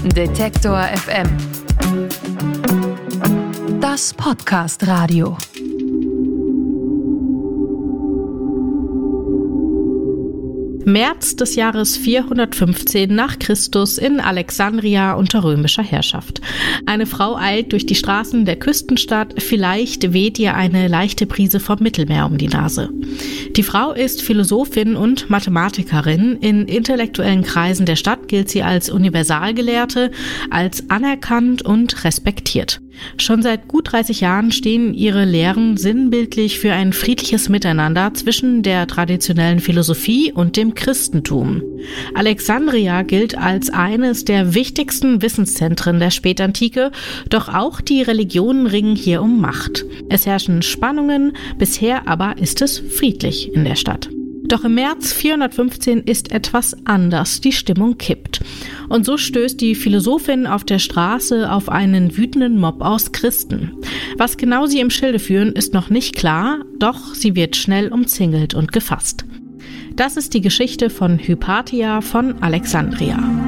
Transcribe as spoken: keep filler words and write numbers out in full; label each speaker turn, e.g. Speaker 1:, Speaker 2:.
Speaker 1: Detektor F M. Das Podcast-Radio.
Speaker 2: März des Jahres vierhundertfünfzehn nach Christus in Alexandria unter römischer Herrschaft. Eine Frau eilt durch die Straßen der Küstenstadt, vielleicht weht ihr eine leichte Brise vom Mittelmeer um die Nase. Die Frau ist Philosophin und Mathematikerin. In intellektuellen Kreisen der Stadt gilt sie als Universalgelehrte, als anerkannt und respektiert. Schon seit gut dreißig Jahren stehen ihre Lehren sinnbildlich für ein friedliches Miteinander zwischen der traditionellen Philosophie und dem Christentum. Alexandria gilt als eines der wichtigsten Wissenszentren der Spätantike, doch auch die Religionen ringen hier um Macht. Es herrschen Spannungen, bisher aber ist es friedlich in der Stadt. Doch im März vierhundertfünfzehn ist etwas anders, die Stimmung kippt. Und so stößt die Philosophin auf der Straße auf einen wütenden Mob aus Christen. Was genau sie im Schilde führen, ist noch nicht klar, doch sie wird schnell umzingelt und gefasst. Das ist die Geschichte von Hypatia von Alexandria.